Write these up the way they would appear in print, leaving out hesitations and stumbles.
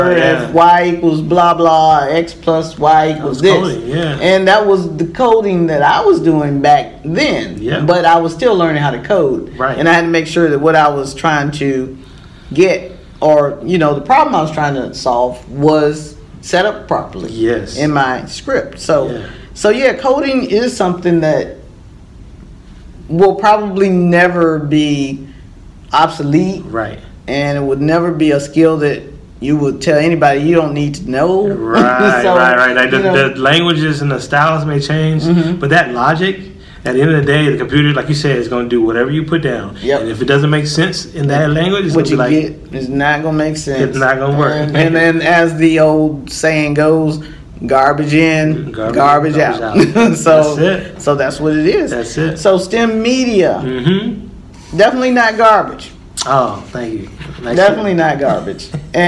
if y equals blah blah, x plus y equals this. Coding, yeah. And that was the coding that I was doing back then. Yeah. But I was still learning how to code. Right. And I had to make sure that what I was trying to get, or the problem I was trying to solve, was set up properly. Yes. In my script. So coding is something that will probably never be obsolete. Right. And it would never be a skill that you would tell anybody you don't need to know. Right, So, right. Like the languages and the styles may change, but that logic, at the end of the day, the computer, like you said, is going to do whatever you put down. Yep. And if it doesn't make sense in that language, it's what you like, get is not going to make sense. It's not going to work. And then, as the old saying goes, garbage in, garbage out. So that's it. So that's what it is. That's it. So STEM media, definitely not garbage. Oh, thank you. Nice. Definitely not garbage.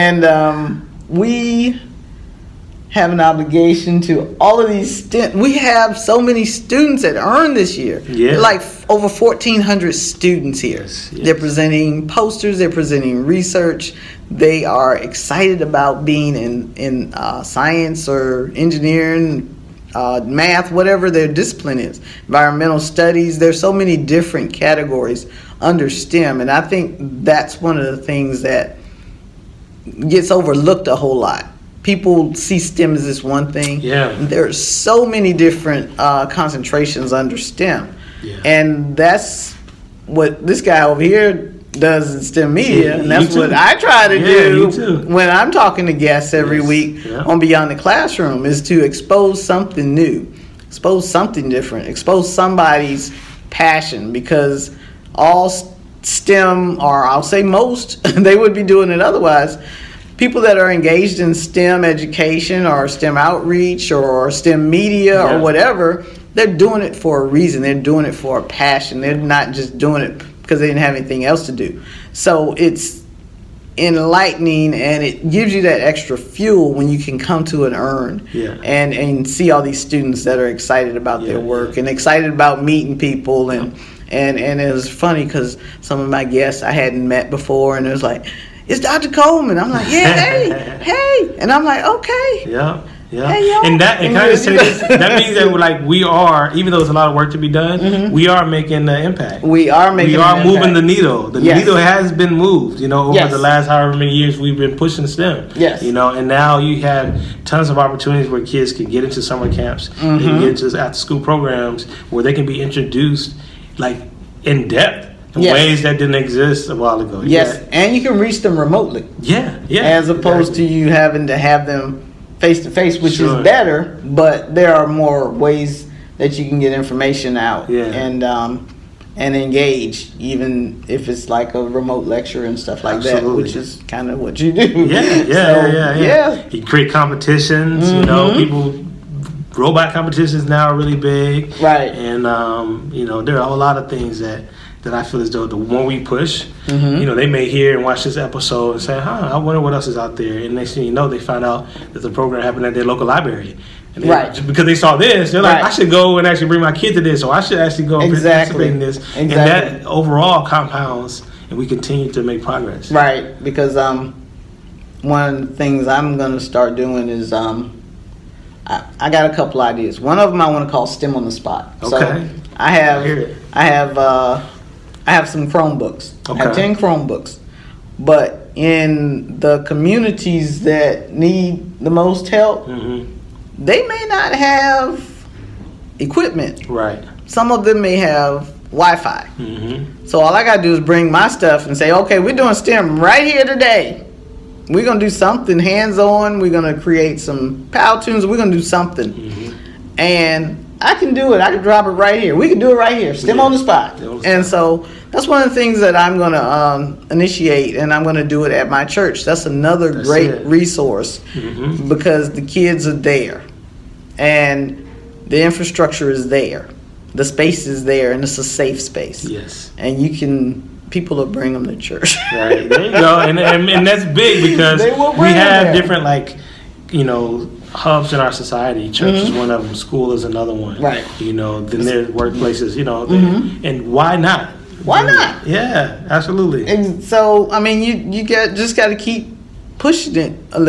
And we have an obligation to all of these we have so many students that earn this year. Yeah. Like over 1,400 students here. Yes. They're presenting posters, they're presenting research. They are excited about being in science or engineering, math, whatever their discipline is. Environmental studies. There's so many different categories under STEM, and I think that's one of the things that gets overlooked a whole lot. People see STEM as this one thing. Yeah. There's so many different concentrations under STEM. Yeah. And that's what this guy over here does in STEM media. And that's what I try to do when I'm talking to guests every week on Beyond the Classroom, is to expose something new, expose something different, expose somebody's passion, because all STEM, or I'll say most, they would be doing it otherwise. People that are engaged in STEM education or STEM outreach or STEM media or whatever, they're doing it for a reason. They're doing it for a passion. They're not just doing it because they didn't have anything else to do. So it's enlightening, and it gives you that extra fuel when you can come to an earn and see all these students that are excited about their work and excited about meeting people. And it was funny because some of my guests I hadn't met before, and it was like, it's Dr. Coleman. I'm like, hey. And I'm like, okay. Yeah. Hey, y'all. And that means that we are, even though there's a lot of work to be done, we are making the impact. We are moving the needle. The needle has been moved, over the last however many years we've been pushing STEM. Yes. And now you have tons of opportunities where kids can get into summer camps, they can get into after school programs where they can be introduced like in depth. In ways that didn't exist a while ago. Yes, and you can reach them remotely. Yeah. As opposed to you having to have them face to face, which is better, but there are more ways that you can get information out and engage, even if it's like a remote lecture and stuff like that, which is kind of what you do. Yeah. You create competitions. People. Robot competitions now are really big, right? And there are a lot of things that I feel as though the more we push, they may hear and watch this episode and say, I wonder what else is out there. And next thing you know, they find out there's a program happening at their local library. And because they saw this, they're like, I should go and actually bring my kid to this, or I should actually go and participate in this. And that overall compounds, and we continue to make progress. Right, because one of the things I'm going to start doing is I got a couple ideas. One of them I want to call STEM on the Spot. Okay. So I have some Chromebooks. Okay. I have 10 Chromebooks. But in the communities that need the most help, they may not have equipment. Right. Some of them may have Wi-Fi. So all I got to do is bring my stuff and say, okay, we're doing STEM right here today. We're going to do something hands-on. We're going to create some Powtoons. We're going to do something. And I can do it. I can drop it right here. We can do it right here. STEM on the spot. And so that's one of the things that I'm going to initiate, and I'm going to do it at my church. That's another great resource because the kids are there. And the infrastructure is there. The space is there, and it's a safe space. Yes. And people will bring them to church. Right, there you go. And that's big because we have different, hubs in our society. Church is one of them. School is another one. Right. Then there's workplaces, and why not? Why not? Yeah, absolutely. And so, you just got to keep pushing it a little.